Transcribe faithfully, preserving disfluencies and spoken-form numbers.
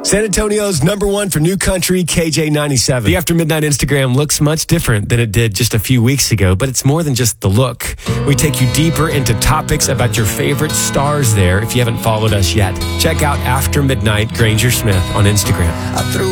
San Antonio's number one for new country, K J ninety-seven. The After Midnight Instagram looks much different than it did just a few weeks ago, but it's more than just the look. We take you deeper into topics about your favorite stars there if you haven't followed us yet. Check out After Midnight Granger Smith on Instagram. I threw